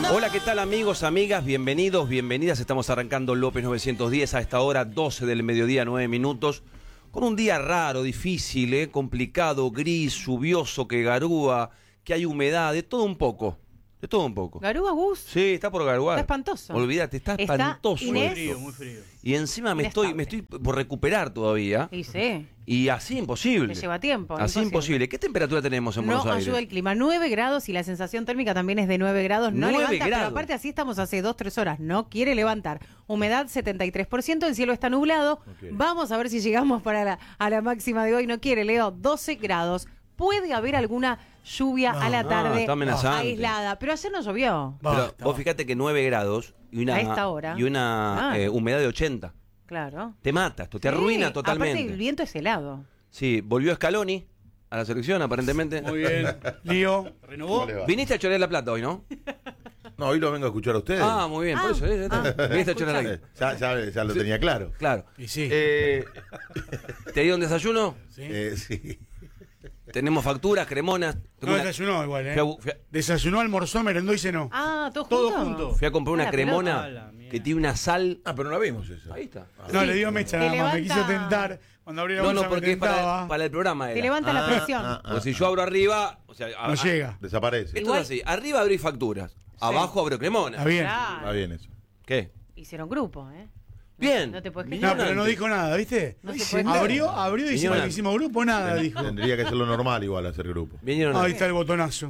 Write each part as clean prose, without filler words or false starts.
Hola, ¿qué tal amigos, amigas? Bienvenidos, bienvenidas. Estamos arrancando López 910 a esta hora, 12 del mediodía, 9 minutos. Con un día raro, difícil, complicado, gris, lluvioso, que garúa, que hay humedad, de todo un poco. De todo un poco. ¿Garúa, Gus? Sí, está por garuar. Está espantoso. Olvídate, está espantoso. Inés. Muy frío, muy frío. Y encima me estoy por recuperar todavía. Y sí, Y así imposible. te lleva tiempo. Así imposible. ¿Qué temperatura tenemos en No Buenos Aires? ayuda el clima. 9 grados y la sensación térmica también es de 9 grados. No 9 levanta, grados. pero aparte así estamos hace 2-3 horas. No quiere levantar. Humedad 73%, el cielo está nublado. Vamos a ver si llegamos a la máxima de hoy. No quiere, Leo, 12 grados. Puede haber alguna lluvia a la tarde está amenazante. aislada, pero ayer no llovió. Pero vos fíjate que 9 grados y una, A esta hora. humedad de 80. Claro. Te mata esto, te Sí, arruina totalmente. Aparte el viento es helado. Sí, volvió Scaloni a la selección aparentemente. Muy bien. Lío. ¿Renovó? ¿Cómo le va? Viniste a chorear la plata hoy, ¿no? No, hoy lo vengo a escuchar a ustedes. Ah, muy bien, por eso. Ya está. Viniste a chorear la Ya lo tenía claro. Claro. Y sí. ¿Te dieron desayuno? Sí. Tenemos facturas, cremonas. No desayunó igual, Fui a- Desayunó, almorzó, merendó y cenó. Ah, ¿todos Todo juntos? junto. Fui a comprar una Ah, la cremona pelota. Ah, la que tiene una sal. Ah, pero no la vimos esa. Ahí está. No, Sí. le dio mecha Te nada más. Me levanta- quiso tentar. Cuando abrí la No, bolsa no, porque me es tentaba. para el programa. Te Era. levanta la presión. Pues si yo abro arriba, o sea, No llega. Desaparece. Esto Igual- es así. Arriba abrí facturas. Abajo abro cremona. Está bien. Claro. Está bien eso. ¿Qué? Hicieron grupo, ¿eh? Bien. No te puedes No, quejar. pero no dijo nada, ¿viste? No se puede Abrió y Vinieron hicimos, hicimos grupo, nada, dijo. Tendría que ser lo normal igual hacer grupo. Vinieron. Ahí está el botonazo.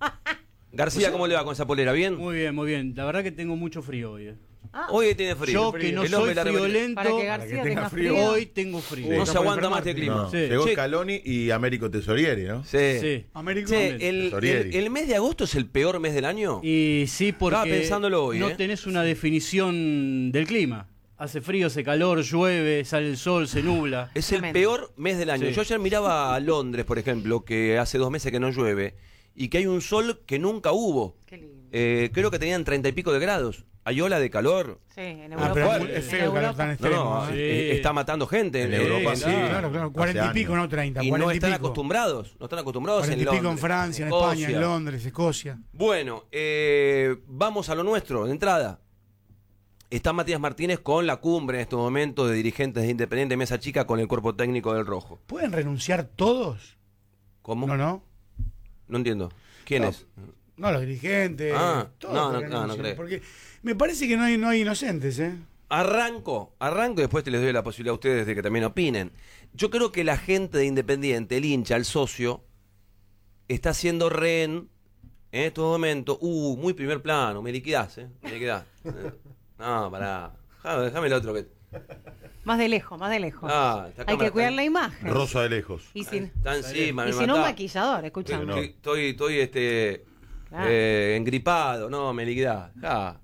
García, ¿cómo le va con esa polera? ¿Bien? Muy bien, muy bien. La verdad que tengo mucho frío hoy. Hoy tiene frío. Yo que no El soy hombre de la rebelión. friolento, Para que García tenga tenga frío. frío. hoy tengo frío. No se aguanta más este enfermarte. clima. No, Sí. llegó Che. Scaloni y Américo Tesorieri, ¿no? Sí. Sí. Américo. Che, el mes de agosto es el peor mes del año. Y sí, porque Estaba pensándolo hoy, no tenés una definición del clima. Hace frío, hace calor, llueve, sale el sol, se nubla. Es el Tremendo. peor mes del año. Sí. Yo ayer miraba a Londres, por ejemplo, que hace 2 meses que no llueve, y que hay un sol que nunca hubo. Qué lindo. Creo que tenían 30 y pico de grados. Hay ola de calor. Sí, en Ah, Europa. pero fuerte. es feo el calor tan No, extremo. no, ¿eh? Sí. está matando gente. En Europa sí. sí. Claro, 40 y Hace pico, años. no 30. Y 40 no y están pico. acostumbrados. No están acostumbrados 40 en y pico Londres, en Francia, en Escocia. España, en Londres, Escocia. Bueno, vamos a lo nuestro, de entrada. Está Matías Martínez con la cumbre en este momento de dirigentes de Independiente Mesa Chica con el cuerpo técnico del Rojo. ¿Pueden renunciar todos? ¿Cómo? No. No entiendo. ¿Quién No. es? No, los dirigentes. Ah, todos no, que no, renuncien, creo. Porque me parece que no hay inocentes, ¿eh? Arranco y después te les doy la posibilidad a ustedes de que también opinen. Yo creo que la gente de Independiente, el hincha, el socio, está haciendo rehén en estos momentos. Muy primer plano, me liquidás, me liquidás. No, pará. Déjame el otro que. Más de lejos, más de lejos. Ah, esta Hay cámara que cuidar está- la imagen. Rosa de lejos. Y sin, Está encima, y me sin un matá. maquillador, escuchame. Estoy Claro. engripado, no, me liquidás. Ja.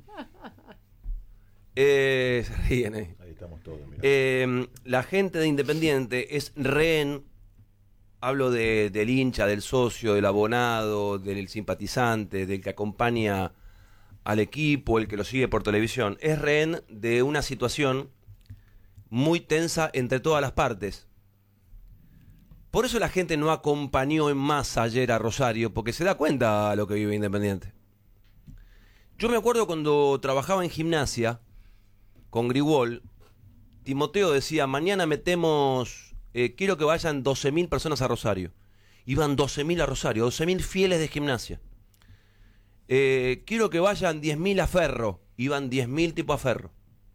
Se ríen, Ahí estamos todos, mirá. La gente de Independiente es rehén, hablo del hincha, del socio, del abonado, del simpatizante, del que acompaña al equipo, el que lo sigue por televisión, es rehén de una situación muy tensa entre todas las partes. Por eso la gente no acompañó en masa ayer a Rosario, porque se da cuenta a lo que vive Independiente. Yo me acuerdo cuando trabajaba en Gimnasia con Grigol, Timoteo decía, mañana metemos, quiero que vayan 12.000 personas a Rosario. Iban 12.000 a Rosario, 12.000 fieles de Gimnasia. Quiero que vayan 10.000 a Ferro. Iban 10.000 tipo a Ferro.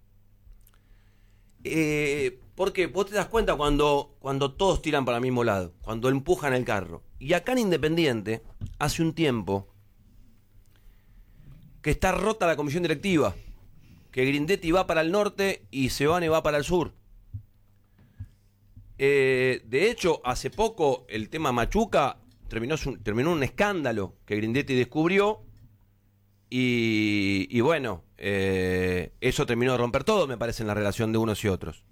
Porque vos te das cuenta cuando todos tiran para el mismo lado, cuando empujan el carro. Y acá en Independiente, hace un tiempo, que está rota la comisión directiva, que Grindetti va para el norte y Seoane va para el sur. De hecho, hace poco el tema Machuca terminó un escándalo que Grindetti descubrió y bueno, eso terminó de romper todo, me parece, en la relación de unos y otros.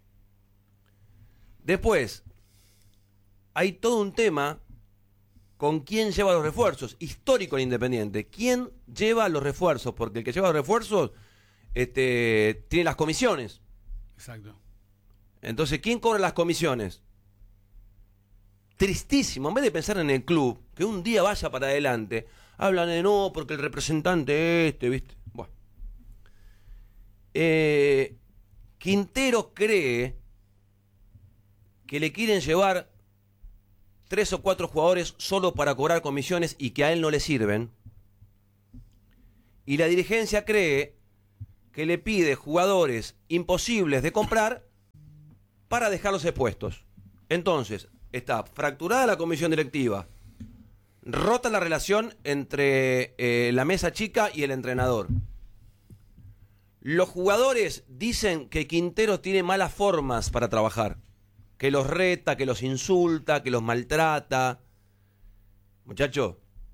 Después, hay todo un tema con quién lleva los refuerzos, histórico en Independiente. ¿Quién lleva los refuerzos? Porque el que lleva los refuerzos tiene las comisiones. Exacto. Entonces, ¿quién cobra las comisiones? Tristísimo, en vez de pensar en el club, que un día vaya para adelante, Hablan de no, porque el representante ¿viste? Bueno. Quintero cree que le quieren llevar 3 o 4 jugadores solo para cobrar comisiones y que a él no le sirven. Y la dirigencia cree que le pide jugadores imposibles de comprar para dejarlos expuestos. Entonces, está fracturada la comisión directiva, rota la relación entre la mesa chica y el entrenador. Los jugadores dicen que Quintero tiene malas formas para trabajar, que los reta, que los insulta, que los maltrata. Muchachos,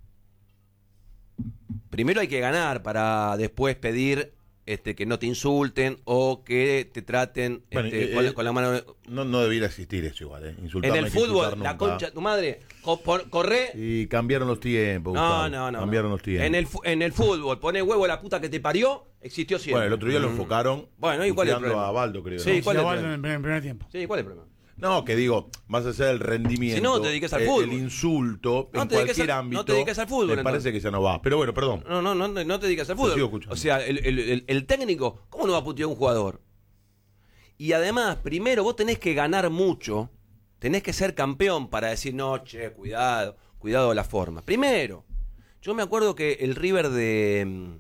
primero hay que ganar para después pedir que no te insulten o que te traten Bueno, con la mano. No debiera existir eso igual, Insultar En no el hay que insultar fútbol, la nunca. concha de tu madre, corre. Y cambiaron los tiempos, Gustavo. No. Cambiaron los tiempos. En el fútbol, pone huevo a la puta que te parió, existió siempre. Bueno, el otro día lo enfocaron. Bueno, ¿y cuál es el puteando problema? a Baldo, creo. Sí, ¿no? ¿cuál es el Igual problema? en el primer tiempo. Sí, ¿cuál es el problema? No, que digo, más allá del rendimiento. Si no, te dediques al fútbol. El insulto No en te dediques cualquier al- ámbito. no te dediques al fútbol, Me parece entonces. que ya no va. Pero bueno, perdón. No te dedicas al Te fútbol. sigo escuchando. O sea, el técnico, ¿cómo no va a putear a un jugador? Y además, primero vos tenés que ganar mucho, tenés que ser campeón para decir, no, che, cuidado la forma. Primero, yo me acuerdo que el River del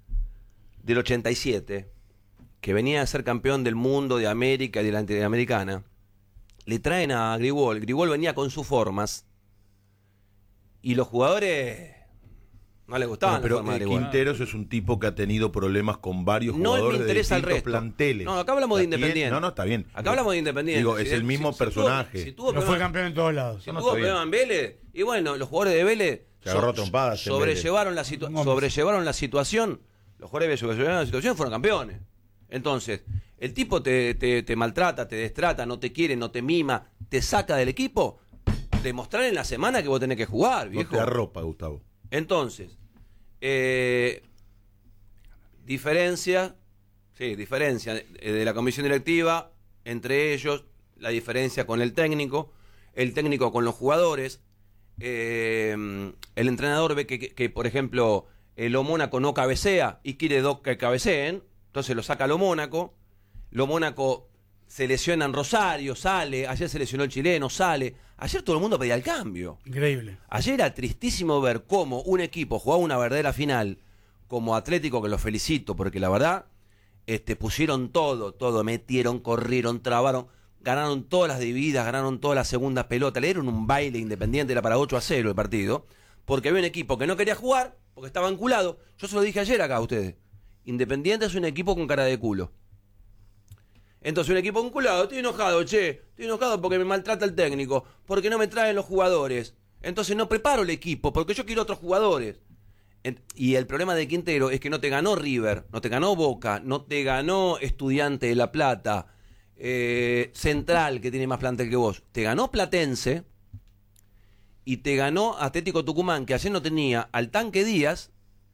87, que venía a ser campeón del mundo, de América y de la Interamericana, le traen a Grigol. Grigol venía con sus formas y los jugadores no les gustaban. Pero las formas de Grigol. Quinteros es un tipo que ha tenido problemas con varios No jugadores me interesa de el distintos resto. planteles. No, acá hablamos de Aquí Independiente. No, está bien. Acá hablamos de Independiente. Digo, es el mismo personaje. Si tuvo No fue problemas- campeón en todos lados. si No, tuvo está bien. problemas en Vélez, y bueno, los jugadores de Vélez Se agarró a trompadas en sobrellevaron la Gómez. sobrellevaron la situación. Los jugadores de Vélez sobrellevaron la situación y fueron campeones. Entonces, el tipo te maltrata, te destrata, no te quiere, no te mima, te saca del equipo. Demostrar en la semana que vos tenés que jugar, No viejo. te arropa, Gustavo. Entonces, diferencia de la comisión directiva, entre ellos, la diferencia con el técnico con los jugadores. El entrenador ve que, por ejemplo, lo Mónaco no cabecea y quiere dos que cabeceen, entonces lo saca lo Mónaco. Lo Mónaco se lesiona en Rosario, sale. Ayer se lesionó el chileno, sale. Ayer todo el mundo pedía el cambio. Increíble. Ayer era tristísimo ver cómo un equipo jugaba una verdadera final como Atlético, que los felicito, porque la verdad pusieron todo, metieron, corrieron, trabaron, ganaron todas las divididas, ganaron todas las segundas pelotas, le dieron un baile Independiente, era para 8-0 el partido, porque había un equipo que no quería jugar, porque estaba enculado. Yo se lo dije ayer acá a ustedes. Independiente es un equipo con cara de culo. Entonces un equipo enculado, estoy enojado porque me maltrata el técnico, porque no me traen los jugadores. Entonces no preparo el equipo, porque yo quiero otros jugadores. Y el problema de Quintero es que no te ganó River, no te ganó Boca, no te ganó Estudiante de La Plata, Central, que tiene más plantel que vos. Te ganó Platense y te ganó Atlético Tucumán, que ayer no tenía al Tanque Díaz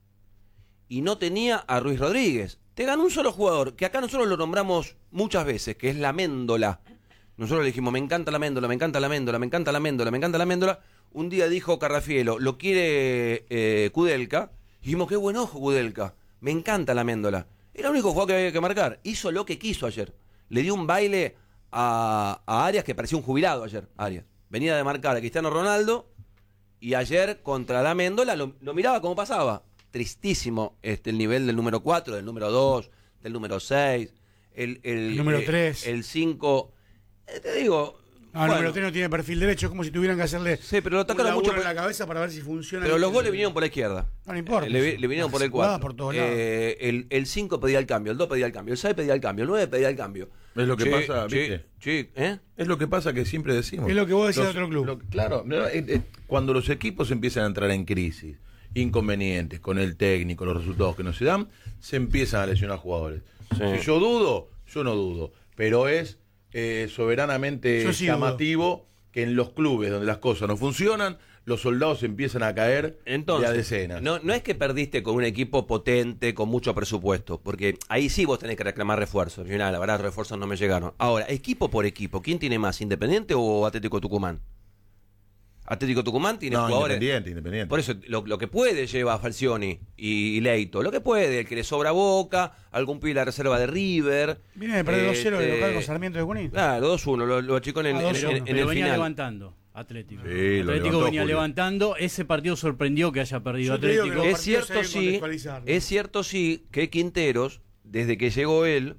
y no tenía a Ruiz Rodríguez. Te ganó un solo jugador, que acá nosotros lo nombramos muchas veces, que es la Méndola. Nosotros le dijimos, me encanta la Méndola, me encanta la Méndola, me encanta la Méndola, me encanta la Méndola. Un día dijo Carrafielo, lo quiere Kudelka. Y dijimos, qué buen ojo Kudelka, me encanta la Méndola. Era el único jugador que había que marcar. Hizo lo que quiso ayer. Le dio un baile a Arias, que parecía un jubilado ayer, Arias. Venía de marcar a Cristiano Ronaldo y ayer contra la Méndola lo miraba como pasaba. Tristísimo el nivel del número 4, del número 2, del número 6, el número 3. el 5. Te digo. No, el número 3 no tiene perfil derecho, es como si tuvieran que hacerle Sí, pero lo un atacaron laburo mucho. en la cabeza para ver si funciona. Pero los goles vinieron por la izquierda. No importa. Le vinieron por el Jugaba 4. por todos lados. El 5 pedía el cambio, el 2 pedía el cambio, el 6 pedía el cambio, el 9 pedía el cambio. Es lo que pasa, ¿viste? ¿eh? Es lo que pasa que siempre decimos. Es lo que vos decís de otro club. Claro, cuando los equipos empiezan a entrar en crisis, inconvenientes con el técnico, los resultados que no se dan, se empiezan a lesionar jugadores. Sí. Si yo dudo, yo no dudo, pero es soberanamente Yo sí llamativo que en los clubes donde las cosas no funcionan, los soldados empiezan a caer Entonces, de a decenas. no es que perdiste con un equipo potente, con mucho presupuesto, porque ahí sí vos tenés que reclamar refuerzos. Y la verdad, refuerzos no me llegaron. Ahora, equipo por equipo, ¿quién tiene más, Independiente o Atlético Tucumán? Atlético Tucumán tiene jugadores. Independiente. Por eso, lo que puede lleva a Falcioni y Leito. Lo que puede, el que le sobra Boca, algún pibe de la reserva de River. Viene de perder 2-0 de local con Sarmiento de Junín. Claro, 2-1, lo achicó en el Pero venía final. levantando Atlético. Sí, Atlético lo levantó, venía Julio. levantando. Ese partido sorprendió que haya perdido Yo te digo Atlético. que Es cierto, partidos hay que sí, contextualizarlo. es cierto, sí, que Quinteros, desde que llegó él,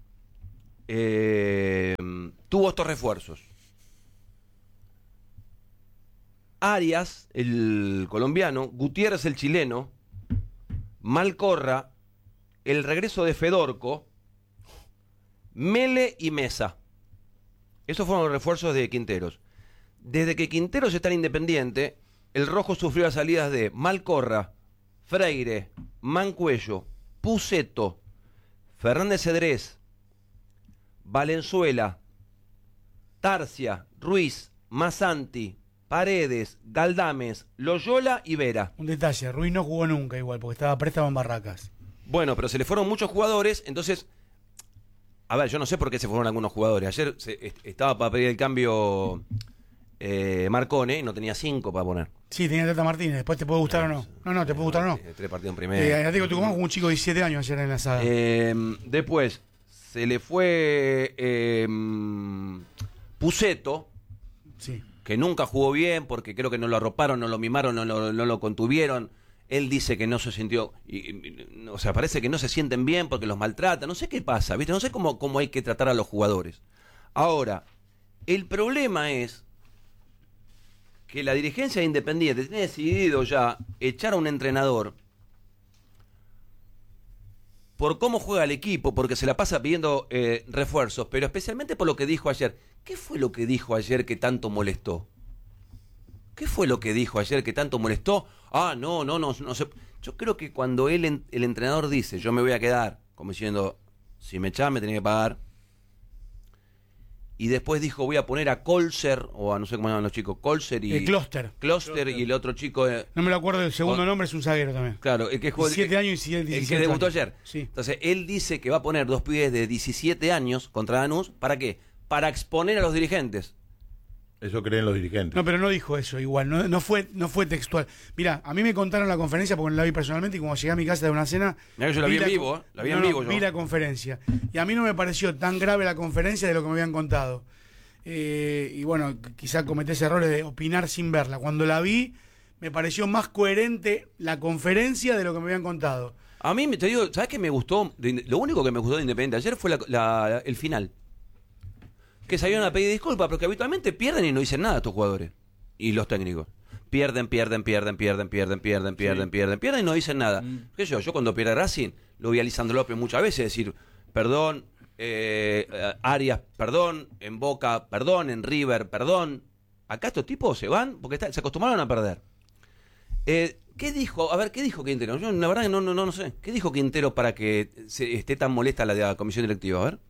tuvo estos refuerzos. Arias, el colombiano, Gutiérrez, el chileno, Malcorra, el regreso de Fedorco, Mele y Mesa. Esos fueron los refuerzos de Quinteros. Desde que Quinteros está en Independiente, el rojo sufrió las salidas de Malcorra, Freire, Mancuello, Puceto, Fernández Cedrés, Valenzuela, Tarcia, Ruiz, Masanti, Paredes, Galdames, Loyola y Vera. Un detalle, Ruiz no jugó nunca igual, porque estaba a préstamo en Barracas. Bueno, pero se le fueron muchos jugadores, entonces... A ver, yo no sé por qué se fueron algunos jugadores. Ayer estaba para pedir el cambio Marcone y no tenía 5 para poner. Sí, tenía Tata Martínez, después te puede gustar o no. No, te puede gustar o no. 3 partidos en primera. Atlético Tucumán jugó un chico de 17 años ayer en la saga. Después se le fue Puceto, Sí. que nunca jugó bien porque creo que no lo arroparon, no lo mimaron, no lo contuvieron. Él dice que no se sintió, o sea, parece que no se sienten bien porque los maltratan. No sé qué pasa, ¿viste? No sé cómo hay que tratar a los jugadores. Ahora, el problema es que la dirigencia de Independiente tiene decidido ya echar a un entrenador por cómo juega el equipo, porque se la pasa pidiendo refuerzos, pero especialmente por lo que dijo ayer. ¿Qué fue lo que dijo ayer que tanto molestó? ¿Qué fue lo que dijo ayer que tanto molestó? No sé. Yo creo que cuando el entrenador dice, yo me voy a quedar, como diciendo, si me echás me tenés que pagar, y después dijo, voy a poner a Colser, o a no sé cómo llaman los chicos, Colser y... Kloster. Kloster y el otro chico... No me lo acuerdo del segundo nombre, es un zaguero también. Claro, el que jugó... 17 años y 17 el que debutó años. ayer. Sí. Entonces, él dice que va a poner 2 pibes de 17 años contra Danús, ¿para qué? Para exponer a los dirigentes. Eso creen los dirigentes. No, pero no dijo eso igual, no fue textual. Mirá, a mí me contaron la conferencia porque no la vi personalmente y cuando llegué a mi casa de una cena... Mirá que yo la vi en vivo, ¿eh? La vi en vivo yo. Vi la conferencia. Y a mí no me pareció tan grave la conferencia de lo que me habían contado. Y bueno, quizá cometí ese error de opinar sin verla. Cuando la vi, me pareció más coherente la conferencia de lo que me habían contado. A mí, te digo, ¿sabes qué me gustó? Lo único que me gustó de Independiente ayer fue el final. Que salieron a pedir disculpas, porque habitualmente pierden y no dicen nada estos jugadores. Y los técnicos. Pierden y no dicen nada. ¿Qué yo cuando pierde Racing, lo vi a Lisandro López muchas veces decir, perdón, Arias, perdón, en Boca, perdón, en River, perdón. Acá estos tipos se van porque se acostumbraron a perder. ¿Qué dijo? A ver, ¿qué dijo Quintero? Yo la verdad que no sé. ¿Qué dijo Quintero para que esté tan molesta la comisión directiva? A ver.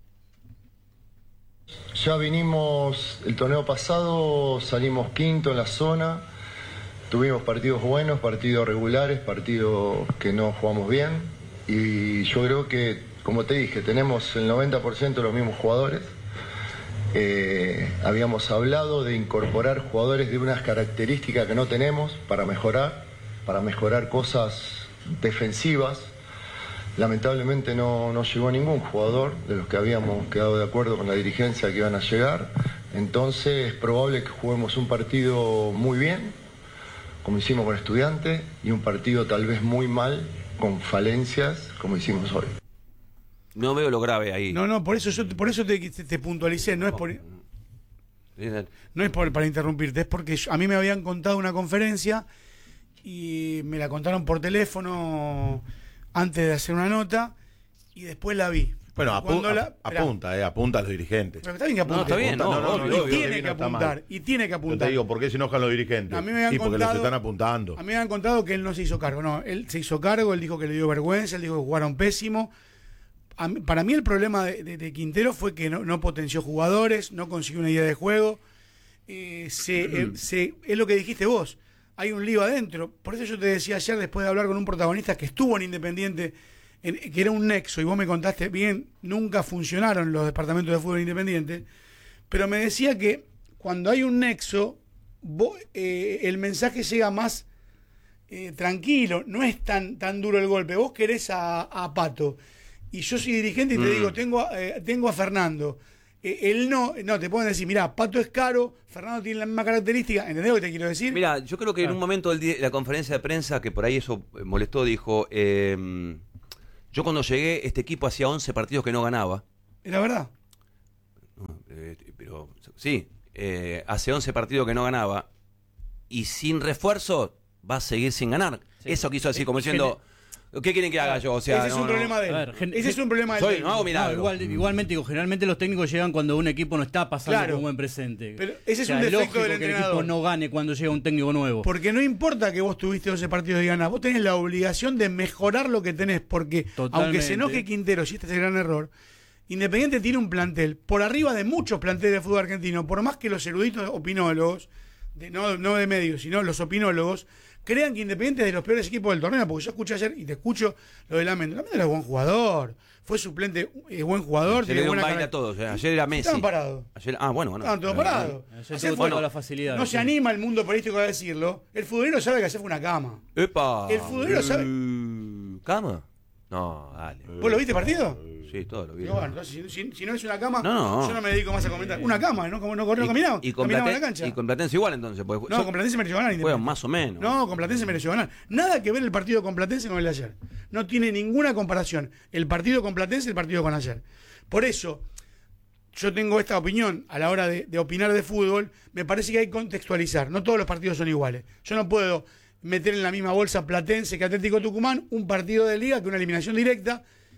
Ya vinimos el torneo pasado, salimos quinto en la zona, tuvimos partidos buenos, partidos regulares, partidos que no jugamos bien y yo creo que, como te dije, tenemos el 90% de los mismos jugadores. Habíamos hablado de incorporar jugadores de unas características que no tenemos para mejorar cosas defensivas. Lamentablemente no llegó ningún jugador de los que habíamos quedado de acuerdo con la dirigencia que iban a llegar. Entonces es probable que juguemos un partido muy bien, como hicimos con Estudiantes, y un partido tal vez muy mal, con falencias, como hicimos hoy. No veo lo grave ahí. No, por eso te puntualicé, no es para interrumpirte, es porque a mí me habían contado una conferencia y me la contaron por teléfono antes de hacer una nota y después la vi. Bueno, apunta a los dirigentes. Pero está bien que apunte. No, está bien, obvio, tiene que apuntar. Yo te digo, ¿por qué se enojan los dirigentes? A mí me habían porque contado, los están apuntando. A mí me habían contado que él no se hizo cargo. No, él se hizo cargo, él dijo que le dio vergüenza, él dijo que jugaron pésimo. Para mí el problema de Quintero fue que no potenció jugadores, no consiguió una idea de juego. Es lo que dijiste vos. Hay un lío adentro. Por eso yo te decía ayer, después de hablar con un protagonista que estuvo en Independiente, que era un nexo, y vos me contaste bien, nunca funcionaron los departamentos de fútbol independiente, pero me decía que cuando hay un nexo, el mensaje llega más tranquilo, no es tan duro el golpe. Vos querés a Pato y yo soy dirigente y te digo, tengo a Fernando. Él no, te pueden decir, mirá, Pato es caro, Fernando tiene la misma característica, ¿entendés lo que te quiero decir? Mira, yo creo que en un momento de la conferencia de prensa, que por ahí eso molestó, dijo, yo cuando llegué, este equipo hacía 11 partidos que no ganaba. ¿Era verdad? Pero sí, hace 11 partidos que no ganaba, y sin refuerzo va a seguir sin ganar. Sí. Eso quiso decir, como diciendo... ¿Qué quieren que haga yo? O sea, ese es un problema de él. A ver, ese es un problema de él. Igualmente digo, generalmente los técnicos llegan cuando un equipo no está pasando por un buen presente. Pero ese es un defecto del entrenador. Que el equipo no gane cuando llega un técnico nuevo. Porque no importa que vos tuviste 12 partidos y ganás, vos tenés la obligación de mejorar lo que tenés, porque aunque se enoje Quintero, si este es el gran error, Independiente tiene un plantel por arriba de muchos planteles de fútbol argentino, por más que los eruditos opinólogos, no de medios, sino los opinólogos, crean que Independiente es de los peores equipos del torneo, porque yo escuché ayer y te escucho lo de Lamento. Lamento era buen jugador, fue suplente, es buen jugador. Se le dio un baile a todos. Ayer era Messi. Estaban parados. Bueno. Estaban todos parados. Ayer tuvo toda la facilidad. No se anima el mundo periodístico a decirlo. El futbolero sabe que ayer fue una cama. ¡Epa! El futbolero sabe. ¿Cama? No, dale. ¿Vos lo viste partido? Sí, todo lo vi. Bueno, entonces, si no es una cama, no. yo no me dedico más a comentar. Una cama, ¿no? Como no caminaba. Caminaba en la cancha. Y con Platense igual, entonces. No, con Platense mereció ganar. Juegan más o menos. No, con Platense mereció ganar. Nada que ver el partido con Platense con el de ayer. No tiene ninguna comparación. El partido con Platense y el partido con ayer. Por eso, yo tengo esta opinión a la hora de opinar de fútbol. Me parece que hay que contextualizar. No todos los partidos son iguales. Yo no puedo meter en la misma bolsa Platense que Atlético Tucumán, un partido de liga que una eliminación directa,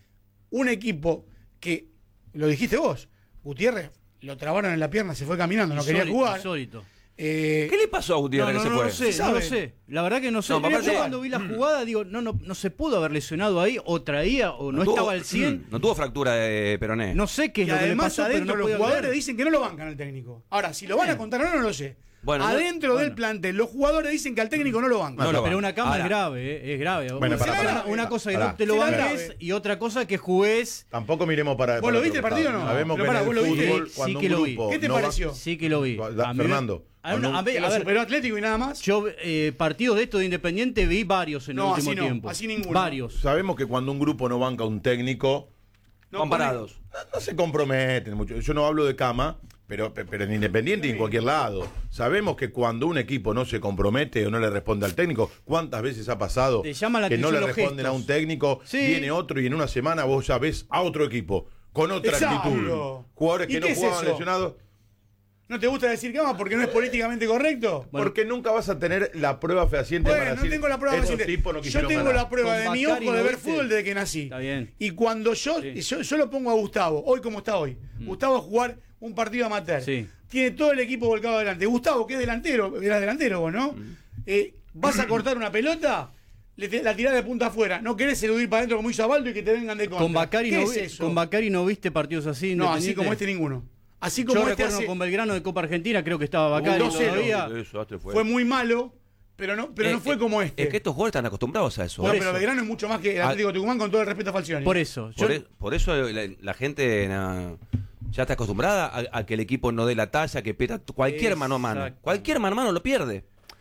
un equipo que, lo dijiste vos, Gutiérrez lo trabaron en la pierna, se fue caminando, no quería jugar. Insólito. ¿Qué le pasó a Gutiérrez que se fue? No lo sé. La verdad que no sé. Yo cuando vi la jugada digo, no se pudo haber lesionado ahí, o traía, o no estaba al 100. No tuvo fractura de peroné. No sé qué es y lo que le además pasó, adentro pero no los jugadores dicen que no lo bancan al técnico. Ahora, si lo van a contar o no lo sé. Bueno, adentro del plantel, los jugadores dicen que al técnico no lo bancan. Pero una cama es grave, es grave. Bueno, una cosa que no te lo banques y otra cosa que jugués. Tampoco miremos para. ¿Vos lo viste el partido o no? Sabemos que en el fútbol, cuando sí que un lo vi. grupo ¿Qué te pareció? Sí que lo vi. Fernando. A ver, superó Atlético y nada más. Yo partidos de esto de Independiente vi varios en el último tiempo. Así ninguno. Varios. Sabemos que cuando un grupo no banca a un técnico, van parados. No se comprometen mucho. Yo no hablo de cama, pero en Independiente y en cualquier lado. Sabemos que cuando un equipo no se compromete o no le responde al técnico, ¿cuántas veces ha pasado que no le responden a un técnico, viene otro y en una semana vos ya ves a otro equipo con otra actitud? Jugadores que no jugaban lesionados. ¿No te gusta decir cama porque no es políticamente correcto? Bueno, porque nunca vas a tener la prueba fehaciente para decir, no tengo la prueba fehaciente. Yo tengo la prueba de mi ojo de ver fútbol desde que nací. Está bien. Y cuando yo lo pongo a Gustavo, hoy como está hoy. Gustavo a jugar un partido amateur. Sí. Tiene todo el equipo volcado adelante. Gustavo, que es delantero, eras delantero vos, ¿no? Vas a cortar una pelota, la tirás de punta afuera. No querés eludir para adentro como hizo Abaldo y que te vengan de contra. Con Bacari no viste partidos así. No, así como este ninguno. Así como yo recuerdo con Belgrano de Copa Argentina, creo que estaba Bacari todavía. Fue muy malo, pero no fue como este. Es que estos jugadores están acostumbrados a eso. No, pero Belgrano es mucho más que el Atlético Tucumán, con todo el respeto a Falcioni. Por eso. Por eso la gente ya está acostumbrada a que el equipo no dé la talla, que peta cualquier mano a mano. Cualquier mano a mano lo pierde.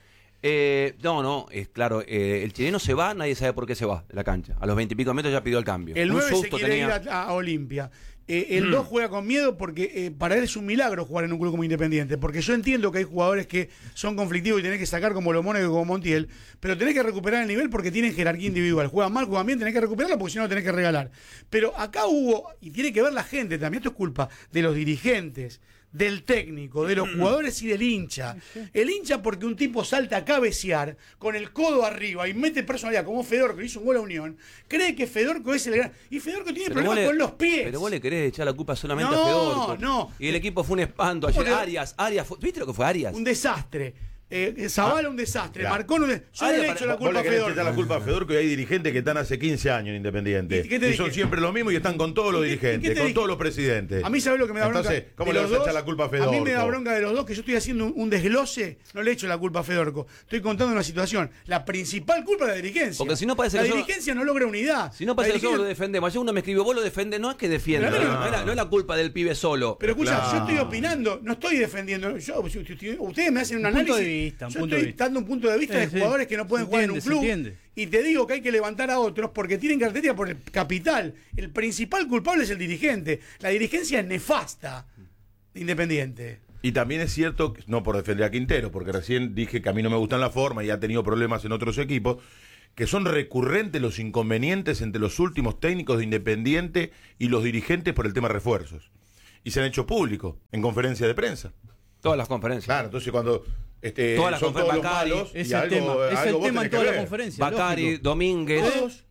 Es claro, el chileno se va, nadie sabe por qué se va de la cancha. A los 20 y pico metros ya pidió el cambio. El 9 se quiere ir a Olimpia. El 2 juega con miedo porque para él es un milagro jugar en un club como Independiente, porque yo entiendo que hay jugadores que son conflictivos y tenés que sacar como Mónaco y como Montiel, pero tenés que recuperar el nivel porque tienen jerarquía individual. Juegan mal, juegan bien, tenés que recuperarlo porque si no lo tenés que regalar. Pero acá hubo, y tiene que ver la gente también, esto es culpa de los dirigentes, del técnico, de los jugadores y del hincha. El hincha porque un tipo salta a cabecear con el codo arriba y mete personalidad, como Fedorco, que hizo un gol a Unión, cree que Fedorco es el gran... Y Fedorco tiene problemas con los pies. Pero vos le querés echar la culpa solamente a Fedorco. No. Y el equipo fue un espanto. Ayer Arias, ¿viste lo que fue Arias? Un desastre. Zavala un desastre, Marcón un desastre. Yo le he hecho la culpa a Fedorco. La culpa a Fedorco y hay dirigentes que están hace 15 años en Independiente. Y son siempre lo mismo y están con todos los dirigentes, con todos los presidentes. A mí, ¿sabés lo que me da bronca? Entonces, ¿cómo le vas a echar la culpa a Fedorco? A mí me da bronca de los dos, que yo estoy haciendo un desglose, no le echo la culpa a Fedorco. Estoy contando una situación. La principal culpa es la dirigencia. Porque si no parece la dirigencia no logra unidad. Si no parece que nosotros lo defendemos. Ayer uno me escribió, vos lo defendés, no es que defienda. No es la culpa del pibe solo. Pero escucha, yo estoy opinando, no estoy defendiendo. Ustedes me hacen un análisis vista. Yo estoy dando un punto de vista de jugadores que no pueden jugar en un club. Y te digo que hay que levantar a otros porque tienen características por el capital. El principal culpable es el dirigente. La dirigencia es nefasta de Independiente. Y también es cierto, no por defender a Quintero, porque recién dije que a mí no me gustan la forma y ha tenido problemas en otros equipos, que son recurrentes los inconvenientes entre los últimos técnicos de Independiente y los dirigentes por el tema refuerzos. Y se han hecho públicos en conferencia de prensa. Todas las conferencias. Claro, entonces cuando son todos los malos, es el tema en toda la conferencia. Bacari, Domínguez,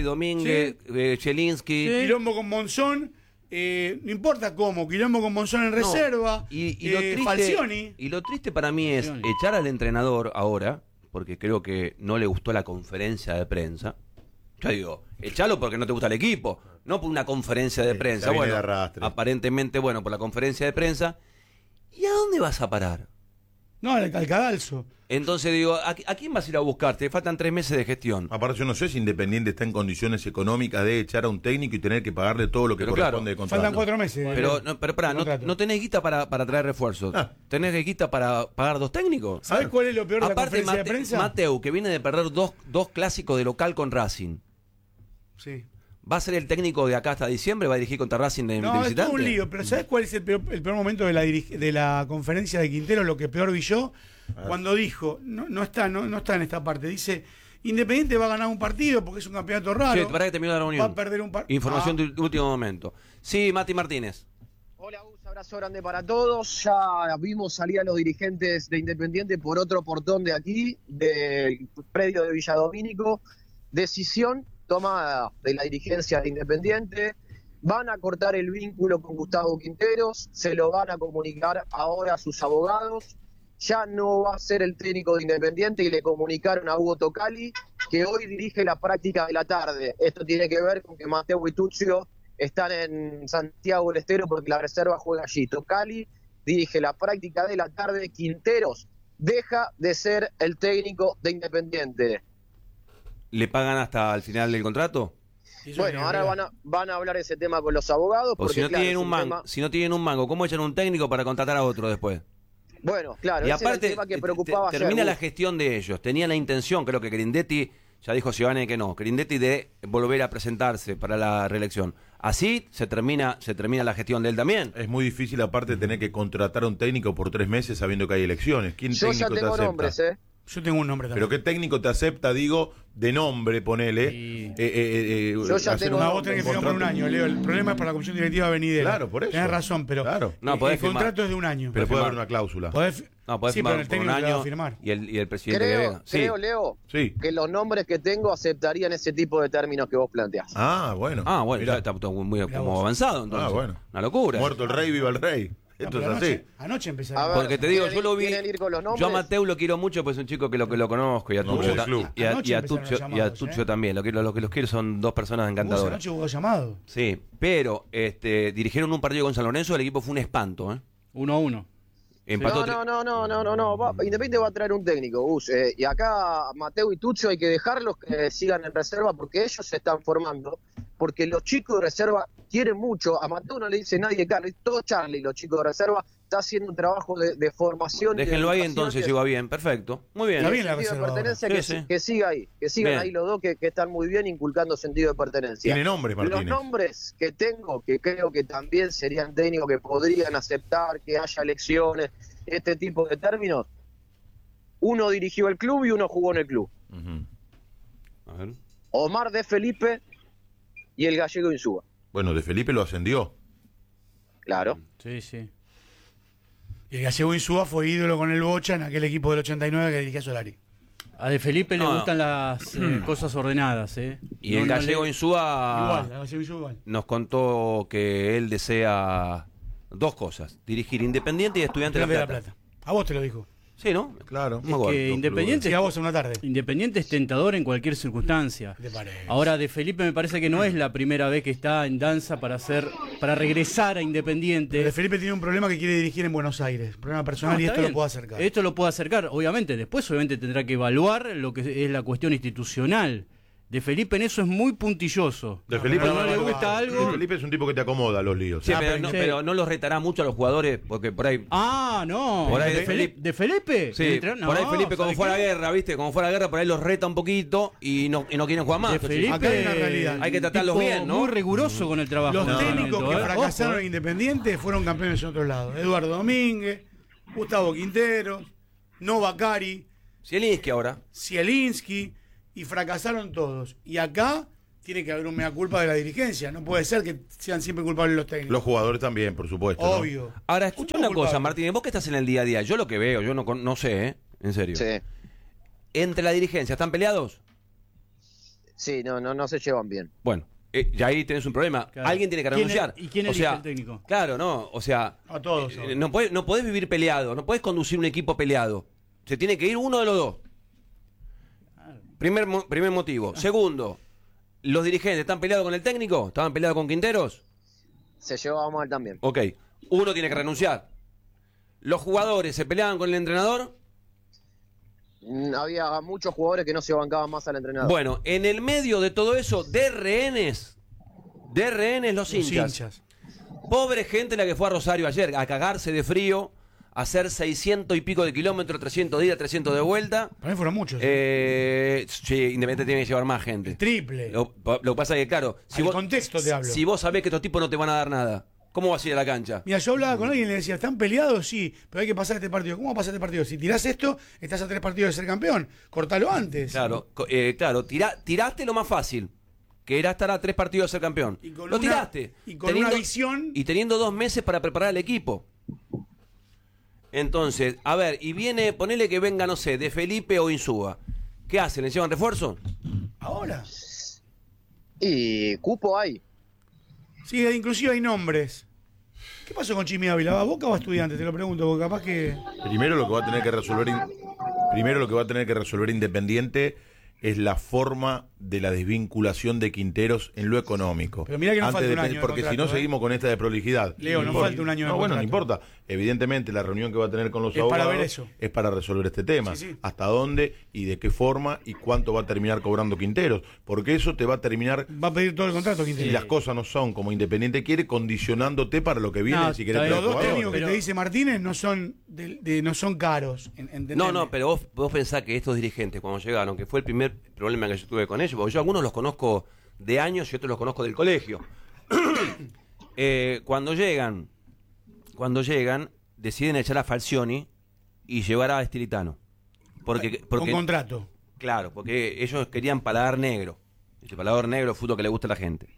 Chelinski. Quilombo con Monzón. No importa cómo, quilombo con Monzón en reserva, y lo triste, Falcioni. Y lo triste para mí es echar al entrenador ahora, porque creo que no le gustó la conferencia de prensa. Yo digo, echalo porque no te gusta el equipo, no por una conferencia de prensa. Bueno, aparentemente, por la conferencia de prensa. ¿Y a dónde vas a parar? No, al cadalso. Entonces digo, ¿a quién vas a ir a buscar? Te faltan 3 meses de gestión. Aparte, yo no sé si Independiente está en condiciones económicas de echar a un técnico y tener que pagarle todo lo que corresponde de contrato. Faltan 4 meses. Pero no tenés guita para traer refuerzos. ¿Tenés guita para pagar 2 técnicos? ¿Sabés cuál es lo peor de la conferencia de prensa? Mateu, que viene de perder dos clásicos de local con Racing. Sí. ¿Va a ser el técnico de acá hasta diciembre? ¿Va a dirigir contra Racing de visitante? No, es un lío. Pero ¿sabés cuál es el peor momento de la conferencia de Quintero? Lo que peor vi yo, cuando dijo, no está en esta parte, dice, Independiente va a ganar un partido porque es un campeonato raro. Sí, para que terminó la reunión. Va a perder un partido. Información de último momento. Sí, Mati Martínez. Hola, Gus, abrazo grande para todos. Ya vimos salir a los dirigentes de Independiente por otro portón de aquí, del predio de Villadomínico. Decisión tomada de la dirigencia de Independiente, van a cortar el vínculo con Gustavo Quinteros, se lo van a comunicar ahora a sus abogados, ya no va a ser el técnico de Independiente y le comunicaron a Hugo Tocali que hoy dirige la práctica de la tarde. Esto tiene que ver con que Mateu y Tuccio están en Santiago del Estero porque la reserva juega allí. Tocali dirige la práctica de la tarde, Quinteros deja de ser el técnico de Independiente. ¿Le pagan hasta el final del contrato? Bueno, ahora van a hablar ese tema con los abogados. Porque si no tienen un mango, ¿cómo echan un técnico para contratar a otro después? Bueno, claro, y ese aparte, era el tema que preocupaba termina ayer. la gestión de ellos. Tenía la intención, creo que Grindetti, ya dijo Giovanni que no, Grindetti de volver a presentarse para la reelección. Así se termina la gestión de él también. Es muy difícil, aparte, tener que contratar a un técnico por 3 meses sabiendo que hay elecciones. ¿Quién Yo técnico ya tengo te acepta? nombres, Yo tengo un nombre también. ¿Pero qué técnico te acepta, digo, de nombre, ponele? Yo ya tengo vos tenés que firmar por un año, Leo. El problema es para la comisión directiva venidera. Claro, por eso. Tenés razón, pero el contrato es de un año. Pero puede haber una cláusula. Podés firmar pero el por un técnico te va año a firmar. y el presidente que venga. Creo, Leo, que los nombres que tengo aceptarían ese tipo de términos que vos planteás. Bueno. Ya está muy como avanzado, entonces. Bueno. Una locura. Muerto el rey, viva el rey. Esto es así. Anoche empezaron. Porque te digo, yo lo vi. Ir con los nombres? Yo a Mateu lo quiero mucho, pues es un chico que lo conozco, y a Tuccio también. Lo que los quiero son 2 personas encantadoras. Anoche hubo llamado. Sí, pero dirigieron un partido con San Lorenzo, el equipo fue un espanto, 1-1. Empató No. Independiente va a traer un técnico, Gus. Y acá Mateu y Tuccio hay que dejarlos que sigan en reserva porque ellos se están formando. Porque los chicos de reserva quieren mucho. A Mateu no le dice nadie, Carlos. Todo Charlie, los chicos de reserva, está haciendo un trabajo de formación. Déjenlo ahí entonces, llegó bien. Perfecto. Muy bien. Está bien la reserva. Que siga ahí. Que sigan bien ahí los dos que están muy bien inculcando sentido de pertenencia. Tiene nombres, Martínez. Los nombres que tengo, que creo que también serían técnicos que podrían aceptar que haya elecciones, este tipo de términos. Uno dirigió el club y uno jugó en el club. A ver. Omar de Felipe y el gallego Insúa. Bueno, de Felipe lo ascendió. Claro. Sí. Y el gallego Insúa fue ídolo con el Bocha en aquel equipo del 89 que dirigía Solari. A De Felipe le gustan las cosas ordenadas, Y el gallego Insúa igual. nos contó que él desea 2 cosas: dirigir Independiente y Estudiantes de La Plata. A vos te lo dijo. Sí, ¿no? Claro. Es que Independiente, a vos en una tarde. Independiente es tentador en cualquier circunstancia. ¿Qué te parece? Ahora, De Felipe me parece que no es la primera vez que está en danza para regresar a Independiente. De Felipe tiene un problema que quiere dirigir en Buenos Aires. Un problema personal y esto lo puede acercar. Esto lo puede acercar, obviamente. Después, obviamente, tendrá que evaluar lo que es la cuestión institucional. De Felipe en eso es muy puntilloso. De Felipe no le gusta algo. De Felipe es un tipo que te acomoda los líos. Sí, pero no los retará mucho a los jugadores, porque por ahí. No. Por ahí ¿De Felipe? Sí, por ahí Felipe, como fue a la guerra, ¿viste? Como fue a la guerra, por ahí los reta un poquito y no quieren jugar más. De Felipe, acá hay una realidad. Hay que tratarlos bien, ¿no? Muy riguroso con el trabajo. Los técnicos que fracasaron Ojo, en Independiente fueron campeones en otro lado. Eduardo Domínguez, Gustavo Quinteros, Nova Cari, Zielinski ahora. Zielinski, y fracasaron todos. Y acá tiene que haber un mea culpa de la dirigencia. No puede ser que sean siempre culpables los técnicos. Los jugadores también, por supuesto. Obvio. ¿no? Ahora, escucha una cosa, Martínez, vos que estás en el día a día, yo lo que veo, yo no sé, en serio. Sí. ¿Entre la dirigencia están peleados? Sí, no se llevan bien. Bueno, ya ahí tenés un problema. Claro. Alguien tiene que renunciar. ¿Y quién elige el técnico? Claro, no, o sea, A todos. no podés vivir peleado, no podés conducir un equipo peleado. Se tiene que ir uno de los dos. Primer motivo. Segundo, ¿los dirigentes están peleados con el técnico? ¿Estaban peleados con Quinteros? Se llevaba mal también. Ok, uno tiene que renunciar. ¿Los jugadores se peleaban con el entrenador? Había muchos jugadores que no se bancaban más al entrenador. Bueno, en el medio de todo eso, de rehenes los hinchas. Pobre gente la que fue a Rosario ayer, a cagarse de frío, a hacer 600 y pico de kilómetros, 300 de ida, 300 de vuelta. Para mí fueron muchos. Sí, Independiente tiene que llevar más gente. Triple. Lo que pasa es que, claro, Contexto te hablo. Si vos sabés que estos tipos no te van a dar nada, ¿cómo vas a ir a la cancha? Mira, yo hablaba con alguien y le decía, ¿están peleados? Sí, pero hay que pasar este partido. ¿Cómo pasar este partido? Si tirás esto, estás a 3 partidos de ser campeón. Cortalo antes. Claro, tiraste lo más fácil, que era estar a 3 partidos de ser campeón. Lo tiraste. Y con una visión. Y teniendo 2 meses para preparar al equipo. Entonces, a ver, y viene, ponele que venga, no sé, de Felipe o Insúa. ¿Qué hacen? ¿Le llevan refuerzo? Ahora. Y cupo hay. Sí, inclusive hay nombres. ¿Qué pasó con Chimi Ávila? ¿Va a Boca o a Estudiantes? Te lo pregunto, porque capaz que... Primero lo que va a tener que resolver Independiente es la forma de la desvinculación de Quinteros en lo económico. Pero mirá que no falta un año de porque contrato, si no seguimos con esta de prolijidad. Leo, no falta un año de bueno, no contrato. importa. Evidentemente la reunión que va a tener con los Es abogados para ver eso. es para resolver este tema. Sí, sí. Hasta dónde y de qué forma y cuánto va a terminar cobrando Quinteros. Porque eso te va a terminar, Va a pedir todo el contrato, si Quintero. las cosas no son como Independiente quiere, condicionándote para lo que viene. No, si querés está Los los dos jugadores. técnicos que te dice Martínez no son no son caros. No, pero vos pensás que estos dirigentes, cuando llegaron, que fue el primer problema que yo tuve con ellos, porque yo algunos los conozco de años y otros los conozco del colegio. Cuando llegan, deciden echar a Falcioni y llevar a Estilitano. Porque Con contrato. Claro, porque ellos querían paladar negro. Ese paladar negro es fútbol que le gusta a la gente.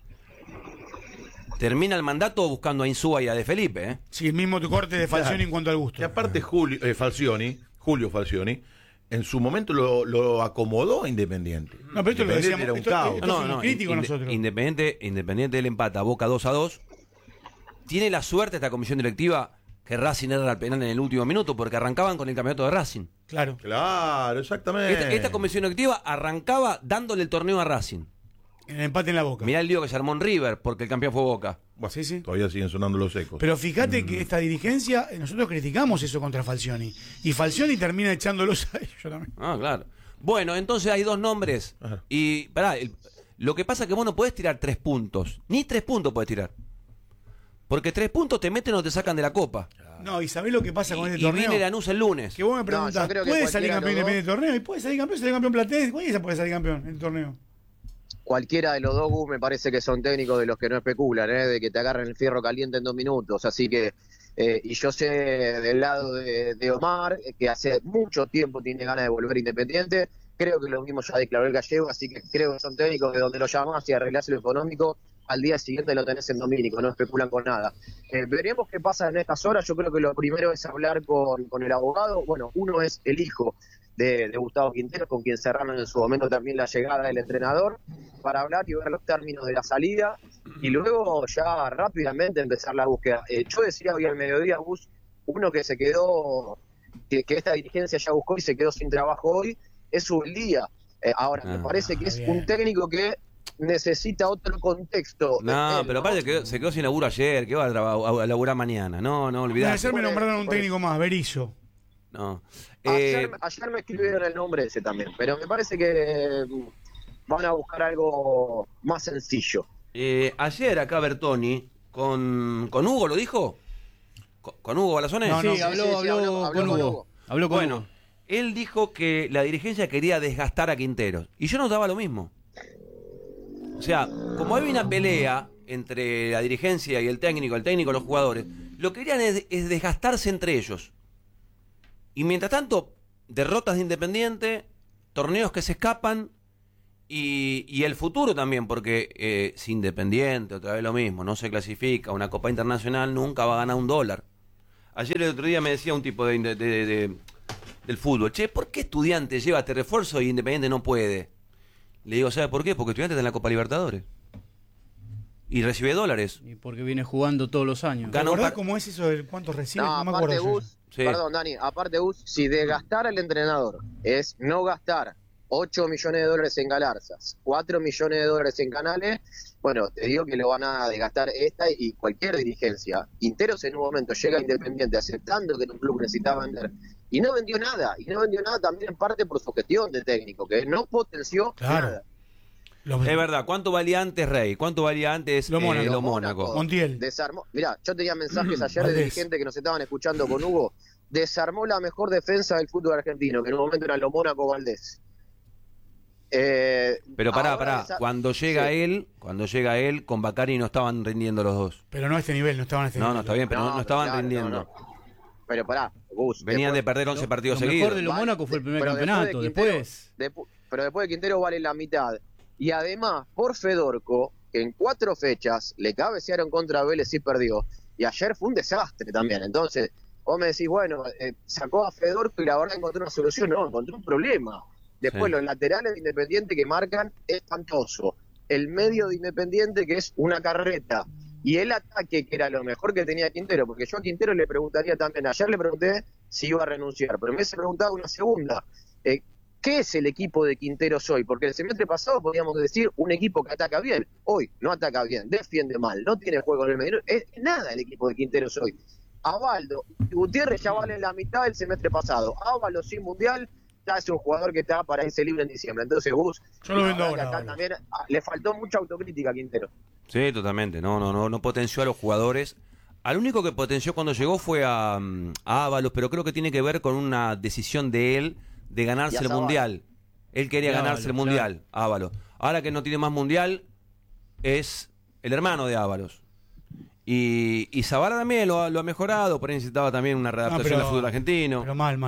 Termina el mandato buscando a Insúa y a De Felipe, ¿eh? Sí, el mismo corte de Falcioni Claro. en cuanto al gusto. Y aparte Julio Falcioni, en su momento lo acomodó a Independiente. No, pero esto lo Independiente decíamos. era un Esto caos. somos críticos nosotros. Independiente del empate a Boca 2-2. Tiene la suerte esta comisión directiva que Racing era el penal en el último minuto porque arrancaban con el campeonato de Racing. Claro. Claro, exactamente. Esta comisión directiva arrancaba dándole el torneo a Racing. En el empate en la Boca. Mirá el lío que se armó en River porque el campeón fue Boca. Bueno, Sí, sí. Todavía siguen sonando los ecos. Pero fíjate que esta dirigencia, nosotros criticamos eso contra Falcioni. Y Falcioni termina echándolos a ellos también. Ah, claro. Bueno, entonces hay 2 nombres. Ajá. Y pará, lo que pasa es que vos no podés tirar 3 puntos. Ni 3 puntos podés tirar. Porque 3 puntos te meten o te sacan de la copa. No, y ¿sabés lo que pasa con este Y torneo? viene Lanús el lunes. Que vos me preguntás, yo creo que ¿puede salir cualquiera campeón de los independiente del torneo? Y puede salir campeón platense. ¿Cuál puede salir campeón en el torneo? Cualquiera de los dos, Gus, me parece que son técnicos de los que no especulan, de que te agarren el fierro caliente en 2 minutos. Así que, y yo sé del lado de Omar, que hace mucho tiempo tiene ganas de volver Independiente. Creo que lo mismo ya declaró el Gallego, así que creo que son técnicos de donde lo llamás y arreglás lo económico, al día siguiente lo tenés en Domínico, no especulan con nada. Veremos qué pasa en estas horas. Yo creo que lo primero es hablar con el abogado. Bueno, uno es el hijo de Gustavo Quintero, con quien cerraron en su momento también la llegada del entrenador, para hablar y ver los términos de la salida, y luego ya rápidamente empezar la búsqueda. Yo decía hoy al mediodía, Gus, uno que se quedó, que esta dirigencia ya buscó y se quedó sin trabajo hoy, es Ubeldía. Ahora, me parece que es bien. un técnico que necesita otro contexto. No, pero aparte se quedó sin laburo ayer, que va a laburar mañana. No, olvidate. Ayer me nombraron un técnico más, Berizzo. No. Ayer me escribieron el nombre ese también, pero me parece que van a buscar algo más sencillo. Ayer acá Bertoni, con Hugo, ¿lo dijo? ¿Con Hugo Balazones? No, sí, habló con Hugo. Habló con Hugo. Él dijo que la dirigencia quería desgastar a Quinteros. Y yo notaba lo mismo. O sea, como hay una pelea entre la dirigencia y el técnico los jugadores, lo que querían es desgastarse entre ellos. Y mientras tanto, derrotas de Independiente, torneos que se escapan y el futuro también, porque si Independiente, otra vez lo mismo, no se clasifica a una Copa Internacional, nunca va a ganar $1. Ayer el otro día me decía un tipo del fútbol, che, ¿por qué Estudiantes lleva este refuerzo y Independiente no puede? Le digo, ¿sabe por qué? Porque Estudiantes está en la Copa Libertadores y recibe $. Y porque viene jugando todos los años. ¿Te acordás cómo es eso de cuánto recibe? No, me aparte acuerdo. Sí. Perdón, Dani, aparte Gus, si de gastar al entrenador es no gastar $8 millones en Galarzas, $4 millones en Canales, bueno, te digo que lo van a desgastar esta y cualquier dirigencia. Quinteros en un momento llega a Independiente aceptando que un club necesitaba vender y no vendió nada también en parte por su gestión de técnico, que no potenció nada. Es verdad, ¿cuánto valía antes Rey? ¿Cuánto valía antes Lo Mónaco? Montiel. Desarmó. Mirá, yo tenía mensajes ayer de dirigentes que nos estaban escuchando con Hugo. Desarmó la mejor defensa del fútbol argentino, que en un momento era lo Mónaco Valdés. Pero pará, cuando llega él, con Bacari no estaban rindiendo los dos. Pero no a este nivel, no estaban a este nivel. No, está bien, pero no estaban rindiendo. No. Pero pará, Gus. Venían de perder 11 partidos seguidos. Lo mejor de lo Mónaco fue el primer campeonato, pero después de Quintero vale la mitad. Y además, por Fedorco, que en 4 fechas le cabecearon contra Vélez y perdió. Y ayer fue un desastre también. Entonces, vos me decís, bueno, sacó a Fedorco y la verdad encontró una solución. No, encontró un problema. Después los laterales de Independiente que marcan espantoso. El medio de Independiente que es una carreta. Y el ataque que era lo mejor que tenía Quintero. Porque yo a Quintero le preguntaría también, ayer le pregunté si iba a renunciar. Pero me he preguntado una segunda. ¿Qué es el equipo de Quinteros hoy? Porque el semestre pasado podíamos decir un equipo que ataca bien. Hoy no ataca bien, defiende mal, no tiene juego en el medio. Es nada el equipo de Quinteros hoy. Avaldo y Gutiérrez ya valen la mitad del semestre pasado. Ábalos sin mundial, ya es un jugador que está para irse libre en diciembre. Entonces, Gus, yo lo vendo ahora. Acá también le faltó mucha autocrítica a Quintero. Sí, totalmente. No potenció a los jugadores. Al único que potenció cuando llegó fue a Ábalos, pero creo que tiene que ver con una decisión de él de ganarse el mundial. Él quería ganarse el mundial, Ábalos. Ahora que no tiene más mundial, es el hermano de Ábalos. Y Zabala también lo ha mejorado, por ahí necesitaba también una readaptación al fútbol argentino. Pero mal.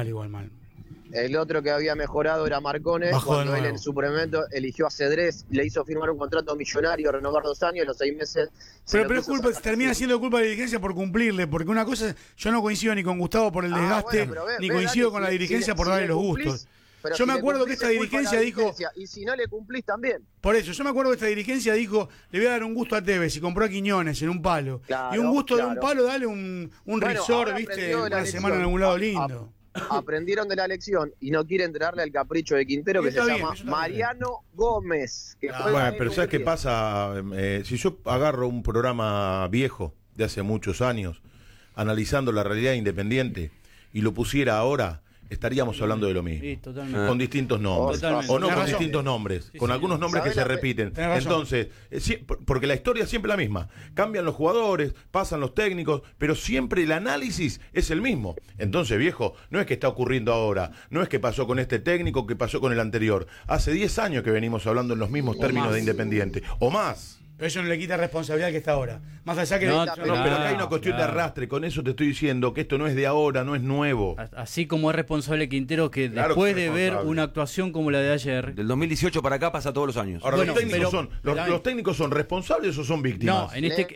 El otro que había mejorado era Marcone, cuando él en su momento eligió a Cedrés, le hizo firmar un contrato millonario, renovar 2 años, los 6 meses. Pero es culpa, termina siendo culpa de la dirigencia por cumplirle, porque una cosa, yo no coincido ni con Gustavo por el desgaste, ni coincido con la dirigencia por darle los gustos. Yo me acuerdo que esta dirigencia dijo... Y si no le cumplís también. Por eso, yo me acuerdo que esta dirigencia dijo, le voy a dar un gusto a Tevez y compró a Quiñones en un palo. Claro, y un gusto de un palo, dale un resort, viste, una semana en algún lado lindo. Aprendieron de la lección y no quieren darle al capricho de Quintero que se llama Mariano Gómez. Bueno, pero ¿sabes qué pasa? Si yo agarro un programa viejo de hace muchos años, analizando la realidad Independiente, y lo pusiera ahora, estaríamos hablando de lo mismo. Sí, con distintos nombres. Totalmente. O no con distintos nombres. Sí, con algunos nombres que se repiten. Entonces, porque la historia es siempre la misma. Cambian los jugadores, pasan los técnicos, pero siempre el análisis es el mismo. Entonces, viejo, no es que está ocurriendo ahora. No es que pasó con este técnico, que pasó con el anterior. Hace 10 años que venimos hablando en los mismos términos de Independiente. O más. Pero eso no le quita responsabilidad que está ahora. Más allá que... No, pero acá hay una cuestión de arrastre. Con eso te estoy diciendo que esto no es de ahora, no es nuevo. Así como es responsable Quintero que después de ver una actuación como la de ayer... Del 2018 para acá pasa todos los años. Ahora, los técnicos son responsables o son víctimas.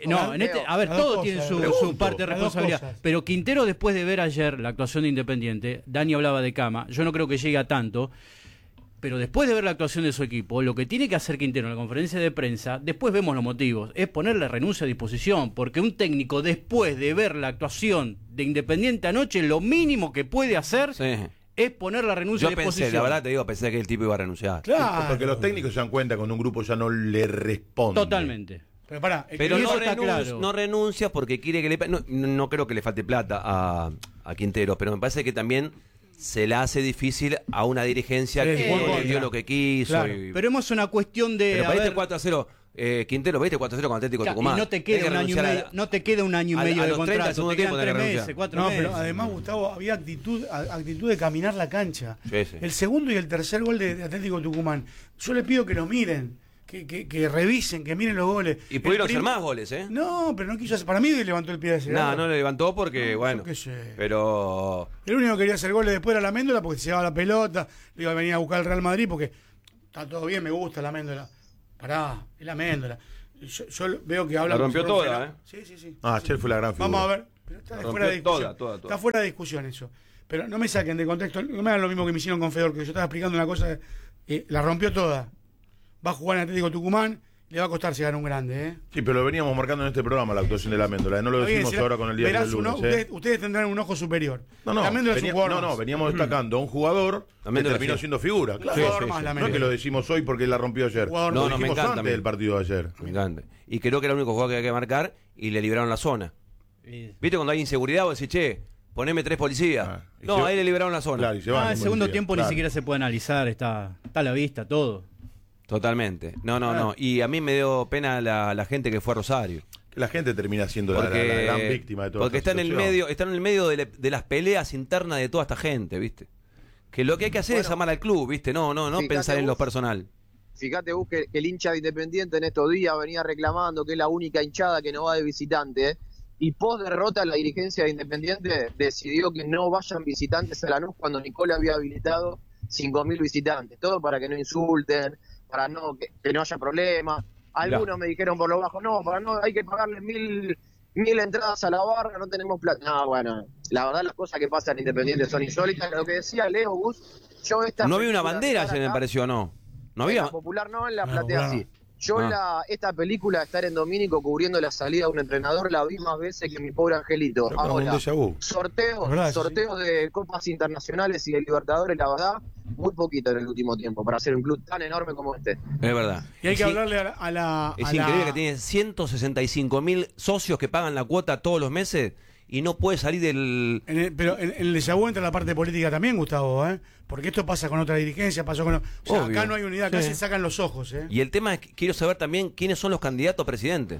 A ver, todos tienen su parte de responsabilidad. Pero Quintero, después de ver ayer la actuación de Independiente, Dani hablaba de Cama, yo no creo que llegue a tanto... Pero después de ver la actuación de su equipo, lo que tiene que hacer Quintero en la conferencia de prensa, después vemos los motivos, es ponerle renuncia a disposición, porque un técnico después de ver la actuación de Independiente anoche, lo mínimo que puede hacer es poner la renuncia a disposición. La verdad te digo, pensé que el tipo iba a renunciar. Claro. Porque los técnicos se dan cuenta cuando un grupo ya no le responde. Totalmente. Pero no renuncia porque quiere que le... No creo que le falte plata a Quintero, pero me parece que también se la hace difícil a una dirigencia que dio lo que quiso. Claro. Pero hemos una cuestión de... Pero pediste 4-0, Quintero, pediste 4-0 con Atlético Tucumán. Y no te queda un año y medio, de contrato, te quedan 3 meses, 4 meses. Pero además, Gustavo, había actitud de caminar la cancha. Sí, sí. El segundo y el tercer gol de Atlético Tucumán, yo le pido que lo miren. Que revisen, que miren los goles. Y pudieron ser más goles, ¿eh? No, pero no quiso hacer. Para mí levantó el pie de ese. No le levantó porque, bueno. Qué sé. Pero. El único que quería hacer goles después era la Méndola porque se llevaba la pelota. Le iba a venir a buscar el Real Madrid porque está todo bien, me gusta la Méndola. Pará, es la Méndola. Yo veo que habla. La rompió toda, ¿eh? Sí. Ayer fue la gran figura. Vamos a ver. Pero está fuera de discusión. Toda. Está fuera de discusión eso. Pero no me saquen de contexto. No me hagan lo mismo que me hicieron con Fedor, que yo estaba explicando una cosa. La rompió toda. Va a jugar en Atlético Tucumán. Le va a costar llegar a un grande, ¿eh? Sí, pero lo veníamos marcando en este programa, la actuación de la Méndola. No lo decimos ahora con el día del lunes. Ustedes tendrán un ojo superior. La Méndola es un jugador veníamos destacando a un jugador que terminó siendo figura. Claro, no es que lo decimos hoy porque la rompió ayer. Lo dijimos antes del partido de ayer. Me encanta. Y creo que era el único jugador que había que marcar y le liberaron la zona. ¿Viste cuando hay inseguridad vos decís, che, poneme 3 policías? Ahí le liberaron la zona. Claro, el segundo tiempo ni siquiera se puede analizar, está a la vista todo. Totalmente. No. Y a mí me dio pena la gente que fue a Rosario. Que la gente termina siendo la gran víctima de todo. Porque está en el medio de las peleas internas de toda esta gente, ¿viste? Que lo que hay que hacer es amar al club, ¿viste? No pensar en lo personal. Fíjate vos que el hincha de Independiente en estos días venía reclamando que es la única hinchada que no va de visitante, ¿eh? Y post derrota la dirigencia de Independiente decidió que no vayan visitantes a Lanús cuando Nicola había habilitado 5.000 visitantes. Todo para que no insulten, para que no haya problemas. Algunos me dijeron por lo bajo, hay que pagarle 1.000 entradas a la barra, no tenemos plata. No, bueno, la verdad las cosas que pasan en Independiente son insólitas. Lo que decía Leo Gus, no había una bandera ayer, me pareció, ¿no? No había. En la Popular no, en la Platea sí. Yo esta película de estar en Domínico cubriendo la salida de un entrenador la vi más veces que mi pobre angelito. Ahora, sorteos de copas internacionales y de Libertadores, la verdad, muy poquito en el último tiempo para hacer un club tan enorme como este. Es verdad. Y hay que hablarle a la... Es increíble que tiene 165.000 socios que pagan la cuota todos los meses y no puede salir del... Pero en el déjà vu entra la parte política también, Gustavo, ¿eh? Porque esto pasa con otra dirigencia, pasó con... acá no hay unidad, acá se sacan los ojos, ¿eh? Y el tema es que quiero saber también quiénes son los candidatos a presidente.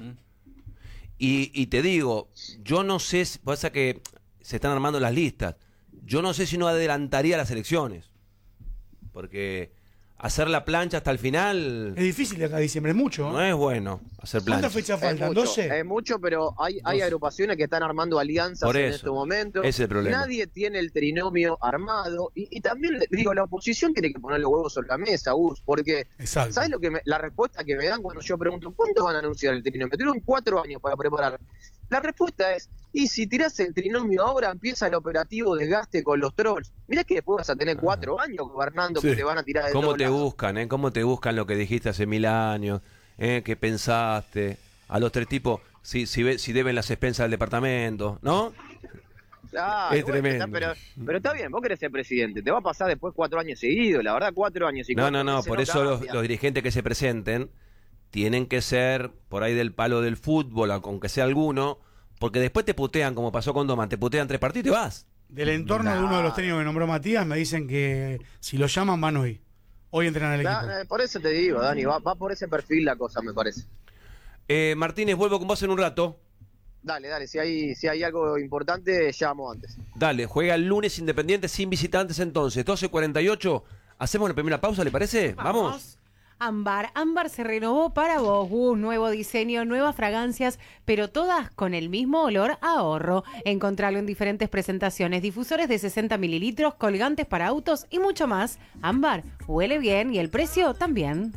Y te digo, yo no sé, pasa que se están armando las listas, yo no sé si no adelantaría las elecciones. Porque hacer la plancha hasta el final... Es difícil de acá a diciembre, es mucho. No es bueno hacer plancha. ¿Cuántas fechas faltan? ¿12? Es mucho, pero hay agrupaciones que están armando alianzas en este momento. Ese es el problema. Nadie tiene el trinomio armado. Y también, digo, la oposición tiene que poner los huevos sobre la mesa, Gus, porque exacto. ¿sabes la respuesta que me dan cuando yo pregunto ¿cuándo van a anunciar el trinomio? Tuvieron 4 años para preparar. La respuesta es, y si tirás el trinomio ahora, empieza el operativo desgaste con los trolls. Mirá que después vas a tener 4 años gobernando que te van a tirar de ¿Cómo te lados. buscan, ¿Cómo te buscan lo que dijiste hace 1000 años? ¿Qué pensaste? A los 3 tipos, si deben las expensas del departamento, ¿no? Claro, es tremendo. Pero está bien, vos querés ser presidente. Te va a pasar después 4 años seguidos, la verdad, 4 años y No, por eso los dirigentes que se presenten tienen que ser por ahí del palo del fútbol, aunque sea alguno, porque después te putean, como pasó con Doman, te putean 3 partidos y te vas. Del entorno de uno de los técnicos que nombró Matías, me dicen que si lo llaman van hoy. Hoy entrenan al equipo. Por eso te digo, Dani, va por ese perfil la cosa, me parece. Martínez, vuelvo con vos en un rato. Dale, si hay algo importante, llamo antes. Dale, juega el lunes Independiente sin visitantes entonces, 12:48. Hacemos la primera pausa, ¿le parece? Vamos. Ámbar se renovó para vos, nuevo diseño, nuevas fragancias, pero todas con el mismo olor a ahorro. Encontralo en diferentes presentaciones, difusores de 60 mililitros, colgantes para autos y mucho más. Ámbar, huele bien y el precio también.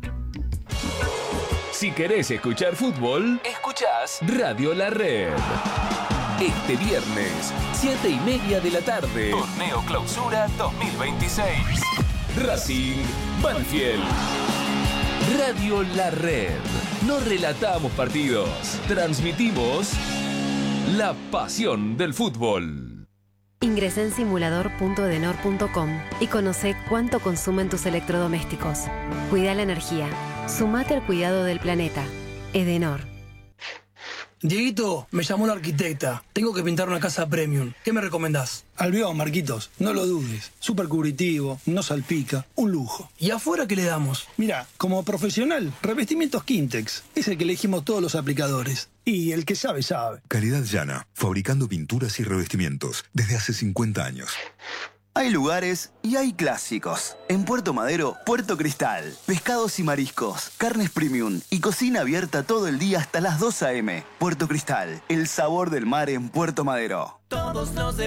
Si querés escuchar fútbol, escuchás Radio La Red. Este viernes, 7:30 de la tarde, Torneo Clausura 2026. Racing Banfield. Radio La Red. No relatamos partidos, transmitimos la pasión del fútbol. Ingresá en simulador.edenor.com y conoce cuánto consumen tus electrodomésticos. Cuida la energía. Sumate al cuidado del planeta. Edenor. Dieguito, me llamó la arquitecta. Tengo que pintar una casa premium. ¿Qué me recomendás? Albión, Marquitos, no lo dudes. Súper cubritivo, no salpica, un lujo. ¿Y afuera qué le damos? Mira, como profesional, revestimientos Quintex. Es el que elegimos todos los aplicadores. Y el que sabe, sabe. Calidad Llana, fabricando pinturas y revestimientos desde hace 50 años. Hay lugares y hay clásicos. En Puerto Madero, Puerto Cristal. Pescados y mariscos, carnes premium y cocina abierta todo el día hasta las 2 a.m. Puerto Cristal, el sabor del mar en Puerto Madero. Todos los deportes